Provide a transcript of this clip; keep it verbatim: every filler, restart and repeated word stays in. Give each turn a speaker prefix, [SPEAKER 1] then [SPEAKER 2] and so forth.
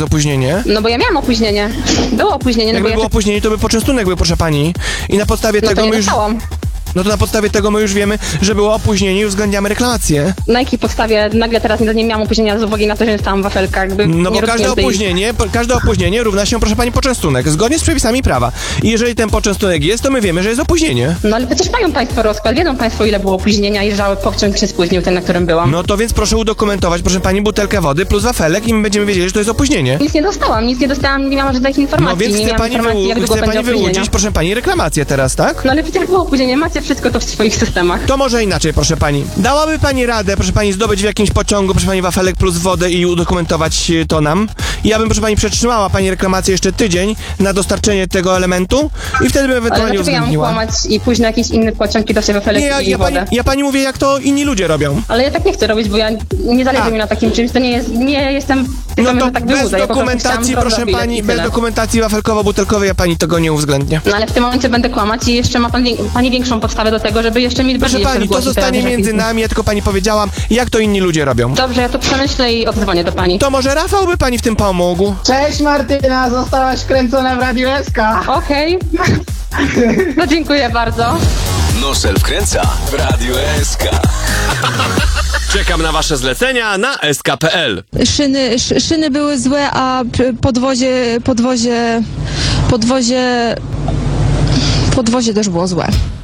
[SPEAKER 1] jest opóźnienie?
[SPEAKER 2] No bo ja miałam opóźnienie. Było opóźnienie. No
[SPEAKER 1] Jakby
[SPEAKER 2] bo
[SPEAKER 1] było
[SPEAKER 2] ja...
[SPEAKER 1] opóźnienie, to by poczęstunek był, proszę pani. I na podstawie
[SPEAKER 2] No
[SPEAKER 1] tego
[SPEAKER 2] to nie
[SPEAKER 1] my już...
[SPEAKER 2] dostałam.
[SPEAKER 1] No to na podstawie tego my już wiemy, że było opóźnienie i uwzględniamy reklamację.
[SPEAKER 2] Na jakiej podstawie nagle teraz nie, nie miałam opóźnienia z uwagi na to, że dostałam wafelka? Jakby
[SPEAKER 1] No
[SPEAKER 2] nie
[SPEAKER 1] bo każde
[SPEAKER 2] rozumiem tej-
[SPEAKER 1] opóźnienie, po- każde opóźnienie równa się, proszę pani, poczęstunek, zgodnie z przepisami prawa. I jeżeli ten poczęstunek jest, to my wiemy, że jest opóźnienie.
[SPEAKER 2] No ale przecież mają państwo rozkład, wiedzą państwo ile było opóźnienia i że pociąg się spóźnił, ten na którym byłam.
[SPEAKER 1] No to więc proszę udokumentować, proszę pani, butelkę wody plus wafelek i my będziemy wiedzieli, że to jest opóźnienie.
[SPEAKER 2] Nic nie dostałam, nic nie dostałam, nie miałam żadnych informacji.
[SPEAKER 1] No więc
[SPEAKER 2] nie
[SPEAKER 1] chce
[SPEAKER 2] miałam
[SPEAKER 1] pani,
[SPEAKER 2] informacji, jak
[SPEAKER 1] wyłu-
[SPEAKER 2] długo
[SPEAKER 1] chce
[SPEAKER 2] będzie
[SPEAKER 1] pani
[SPEAKER 2] opóźnienia.
[SPEAKER 1] wyłudzić, proszę pani, reklamację teraz, tak?
[SPEAKER 2] No ale przecież było opóźnienie, macie wszystko to w swoich systemach.
[SPEAKER 1] To może inaczej, proszę pani. Dałaby pani radę, proszę pani, zdobyć w jakimś pociągu, proszę pani, wafelek plus wodę i udokumentować y, to nam? Ja bym, proszę pani, przetrzymała pani reklamację jeszcze tydzień na dostarczenie tego elementu i wtedy bym
[SPEAKER 2] Ale
[SPEAKER 1] ewentualnie
[SPEAKER 2] dlaczego ja mam
[SPEAKER 1] uwzględniła.
[SPEAKER 2] kłamać i pójść na jakiś inny pociąg i dać sobie wafelek
[SPEAKER 1] Nie, ja,
[SPEAKER 2] i
[SPEAKER 1] ja, pani,
[SPEAKER 2] wodę?
[SPEAKER 1] ja pani mówię, jak to inni ludzie robią.
[SPEAKER 2] Ale ja tak nie chcę robić, bo ja nie zależy
[SPEAKER 1] A.
[SPEAKER 2] mi na takim czymś, to nie jest, nie jestem,
[SPEAKER 1] No
[SPEAKER 2] tylko
[SPEAKER 1] to
[SPEAKER 2] że tak
[SPEAKER 1] bez
[SPEAKER 2] wyłudzę. Ja po prostu
[SPEAKER 1] dokumentacji,
[SPEAKER 2] chciałam
[SPEAKER 1] proszę
[SPEAKER 2] prawda
[SPEAKER 1] pani,
[SPEAKER 2] bilet i
[SPEAKER 1] bez
[SPEAKER 2] tyle.
[SPEAKER 1] dokumentacji wafelkowo-butelkowej ja pani tego nie uwzględnię.
[SPEAKER 2] No ale w tym momencie będę kłamać i jeszcze ma pan, wię- pani większą podstawę do tego, żeby jeszcze mi
[SPEAKER 1] Proszę
[SPEAKER 2] bardziej
[SPEAKER 1] pani, to
[SPEAKER 2] zgłosić
[SPEAKER 1] zostanie
[SPEAKER 2] te
[SPEAKER 1] między
[SPEAKER 2] zapisy.
[SPEAKER 1] nami, ja tylko pani powiedziałam, jak to inni ludzie robią.
[SPEAKER 2] Dobrze, ja to przemyślę i odzwonię do pani.
[SPEAKER 1] To może Rafał by pani w tym pomógł?
[SPEAKER 3] Cześć Martyna, zostałaś wkręcona w Radiu S K.
[SPEAKER 2] Okej. No dziękuję bardzo.
[SPEAKER 4] Nosel wkręca w Radiu S K.
[SPEAKER 5] Czekam na wasze zlecenia na s k kropka p l.
[SPEAKER 6] Szyny, sz, szyny były złe, a p- podwozie, podwozie, podwozie, podwozie też było złe.